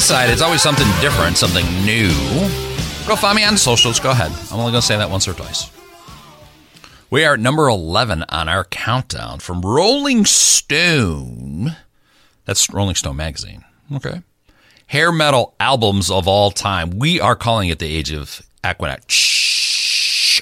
side, it's always something different, something new. Go find me on socials. Go ahead. I'm only going to say that once or twice. We are at number 11 on our countdown from Rolling Stone. That's Rolling Stone magazine. Okay. Hair metal albums of all time. We are calling it the age of Aquanaut. Shh.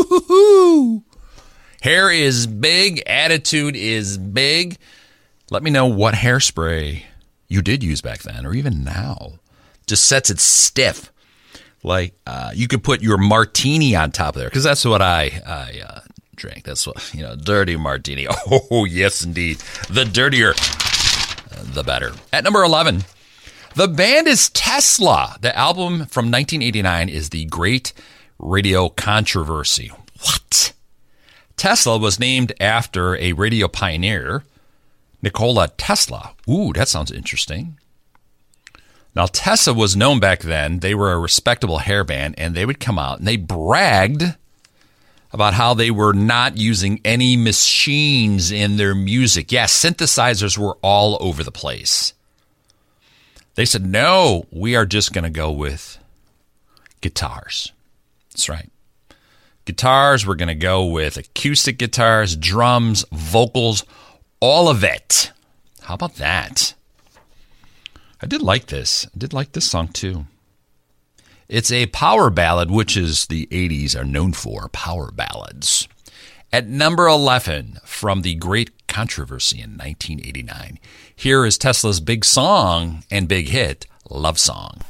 Hair is big. Attitude is big. Let me know what hairspray you did use back then or even now. Just sets it stiff. Like you could put your martini on top of there because that's what I drink. That's what, dirty martini. Oh, yes, indeed. The dirtier, the better. At number 11, the band is Tesla. The album from 1989 is The Great Radio Controversy. What? Tesla was named after a radio pioneer, Nikola Tesla. Ooh, that sounds interesting. Now, Tesla was known back then. They were a respectable hair band, and they would come out and they bragged about how they were not using any machines in their music. Yeah, synthesizers were all over the place. They said, no, we are just going to go with guitars. That's right. Guitars, we're going to go with acoustic guitars, drums, vocals, all of it. How about that? I did like this. I did like this song too. It's a power ballad, which is the 80s are known for, power ballads. At number 11 from The Great Controversy in 1989, here is Tesla's big song and big hit, Love Song.